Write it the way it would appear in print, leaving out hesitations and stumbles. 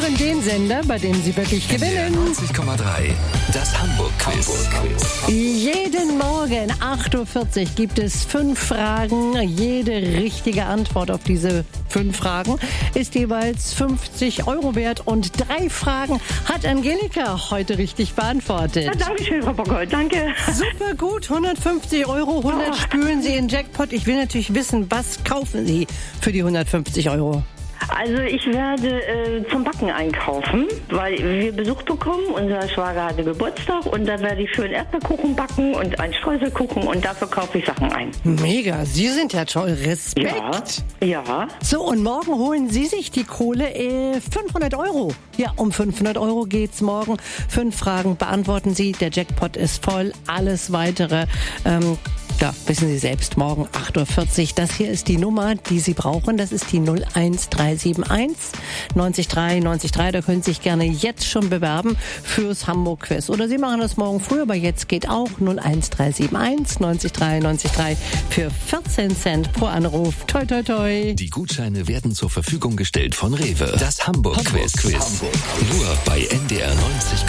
hören den Sender, bei dem Sie wirklich gewinnen. 90,3. Das Hamburg-Quiz. Jeden Morgen 8.40 Uhr gibt es 5 Fragen. Jede richtige Antwort auf diese 5 Fragen ist jeweils 50 Euro wert. Und 3 Fragen hat Angelika heute richtig beantwortet. Ja, danke schön, Frau Bockhold, danke. Super gut, 150 Euro, 100 spülen Sie in Jackpot. Ich will natürlich wissen, was kaufen Sie für die 150 Euro? Also ich werde zum Backen einkaufen, weil wir Besuch bekommen. Unser Schwager hatte Geburtstag und da werde ich schön Erdbeerkuchen backen und einen Streuselkuchen und dafür kaufe ich Sachen ein. Mega, Sie sind ja toll. Respekt. Ja. So, und morgen holen Sie sich die Kohle 500 Euro. Ja, um 500 Euro geht's morgen. 5 Fragen beantworten Sie. Der Jackpot ist voll. Alles Weitere, da wissen Sie selbst, morgen 8.40 Uhr. Das hier ist die Nummer, die Sie brauchen. Das ist die 01371 90 3. Da können Sie sich gerne jetzt schon bewerben fürs Hamburg-Quiz. Oder Sie machen das morgen früh, aber jetzt geht auch 01371 90 3 für 14 Cent pro Anruf. Toi, toi, toi. Die Gutscheine werden zur Verfügung gestellt von Rewe. Das Hamburg-Quiz. Nur bei NDR 90,3.